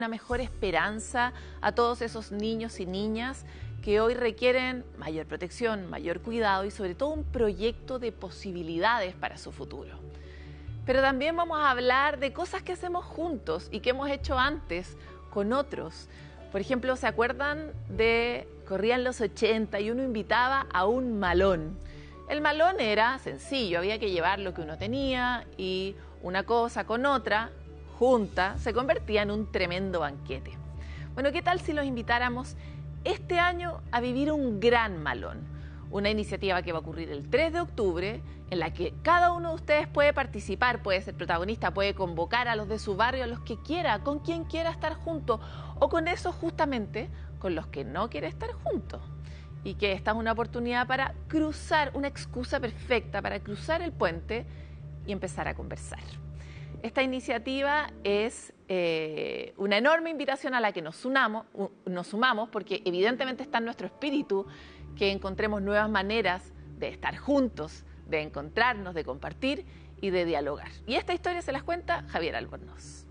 una mejor esperanza a todos esos niños y niñas que hoy requieren mayor protección, mayor cuidado y sobre todo un proyecto de posibilidades para su futuro. Pero también vamos a hablar de cosas que hacemos juntos y que hemos hecho antes con otros. Por ejemplo, ¿se acuerdan de corrían los 80 y uno invitaba a un malón? El malón era sencillo, había que llevar lo que uno tenía y una cosa con otra, junta, se convertía en un tremendo banquete. Bueno, ¿qué tal si los invitáramos este año a vivir un gran malón? Una iniciativa que va a ocurrir el 3 de octubre, en la que cada uno de ustedes puede participar, puede ser protagonista, puede convocar a los de su barrio, a los que quiera, con quien quiera estar junto, o con esos justamente con los que no quiere estar juntos. Y que esta es una oportunidad para cruzar, una excusa perfecta para cruzar el puente y empezar a conversar. Esta iniciativa es una enorme invitación a la que nos sumamos porque evidentemente está en nuestro espíritu que encontremos nuevas maneras de estar juntos, de encontrarnos, de compartir y de dialogar. Y esta historia se las cuenta Javier Albornoz.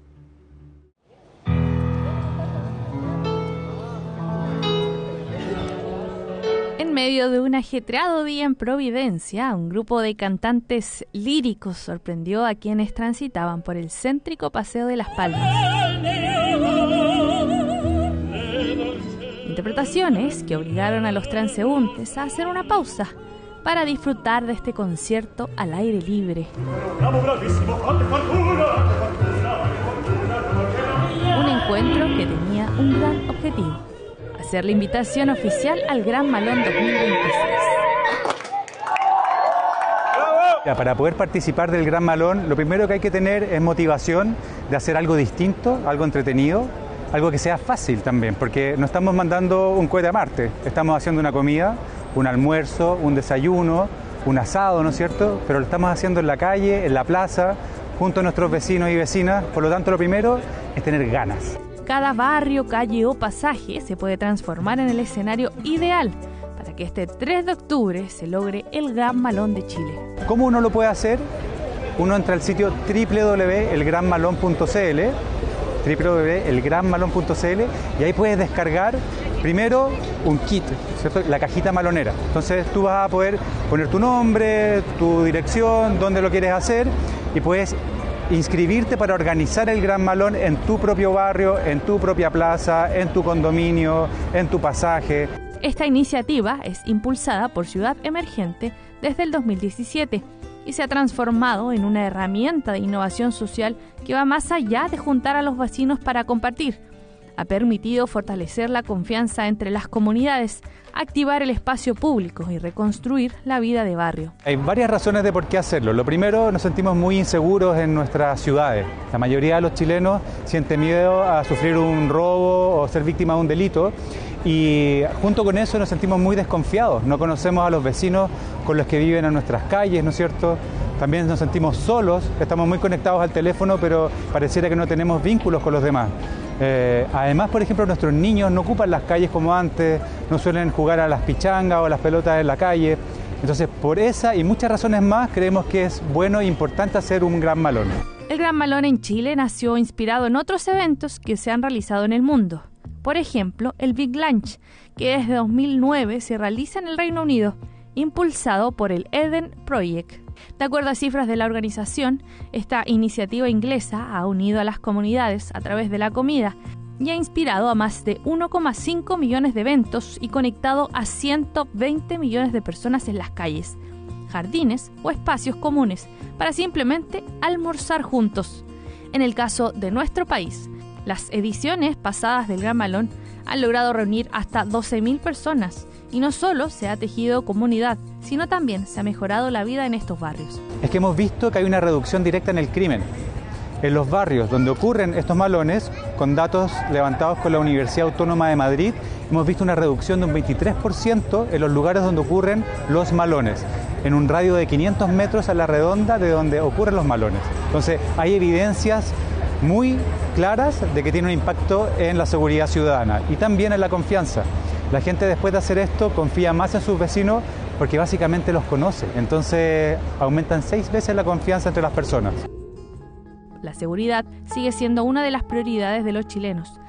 En medio de un ajetreado día en Providencia, un grupo de cantantes líricos sorprendió a quienes transitaban por el céntrico Paseo de las Palmas. Interpretaciones que obligaron a los transeúntes a hacer una pausa para disfrutar de este concierto al aire libre. Un encuentro que tenía un gran objetivo: hacer la invitación oficial al Gran Malón 2026. Para poder participar del Gran Malón, lo primero que hay que tener es motivación de hacer algo distinto, algo entretenido, algo que sea fácil también, porque no estamos mandando un cohete a Marte, estamos haciendo una comida, un almuerzo, un desayuno, un asado, ¿no es cierto? Pero lo estamos haciendo en la calle, en la plaza, junto a nuestros vecinos y vecinas, por lo tanto lo primero es tener ganas. Cada barrio, calle o pasaje se puede transformar en el escenario ideal para que este 3 de octubre se logre el Gran Malón de Chile. ¿Cómo uno lo puede hacer? Uno entra al sitio www.elgranmalón.cl y ahí puedes descargar primero un kit, ¿cierto? La cajita malonera. Entonces tú vas a poder poner tu nombre, tu dirección, dónde lo quieres hacer y puedes inscribirte para organizar el Gran Malón en tu propio barrio, en tu propia plaza, en tu condominio, en tu pasaje. Esta iniciativa es impulsada por Ciudad Emergente desde el 2017 y se ha transformado en una herramienta de innovación social que va más allá de juntar a los vecinos para compartir. Ha permitido fortalecer la confianza entre las comunidades, activar el espacio público y reconstruir la vida de barrio. Hay varias razones de por qué hacerlo. Lo primero, nos sentimos muy inseguros en nuestras ciudades. La mayoría de los chilenos siente miedo a sufrir un robo o ser víctima de un delito y junto con eso nos sentimos muy desconfiados. No conocemos a los vecinos con los que viven en nuestras calles, ¿no es cierto? También nos sentimos solos, estamos muy conectados al teléfono, pero pareciera que no tenemos vínculos con los demás. Además, por ejemplo, nuestros niños no ocupan las calles como antes, no suelen jugar a las pichangas o a las pelotas en la calle. Entonces, por esa y muchas razones más, creemos que es bueno e importante hacer un Gran Malón. El Gran Malón en Chile nació inspirado en otros eventos que se han realizado en el mundo. Por ejemplo, el Big Lunch, que desde 2009 se realiza en el Reino Unido, impulsado por el Eden Project. De acuerdo a cifras de la organización, esta iniciativa inglesa ha unido a las comunidades a través de la comida y ha inspirado a más de 1,5 millones de eventos y conectado a 120 millones de personas en las calles, jardines o espacios comunes para simplemente almorzar juntos. En el caso de nuestro país, las ediciones pasadas del Gran Malón han logrado reunir hasta 12.000 personas. Y no solo se ha tejido comunidad, sino también se ha mejorado la vida en estos barrios. Es que hemos visto que hay una reducción directa en el crimen. En los barrios donde ocurren estos malones, con datos levantados con la Universidad Autónoma de Madrid, hemos visto una reducción de un 23% en los lugares donde ocurren los malones, en un radio de 500 metros a la redonda de donde ocurren los malones. Entonces, hay evidencias muy claras de que tiene un impacto en la seguridad ciudadana y también en la confianza. La gente después de hacer esto confía más en sus vecinos porque básicamente los conoce. Entonces aumentan 6 veces la confianza entre las personas. La seguridad sigue siendo una de las prioridades de los chilenos.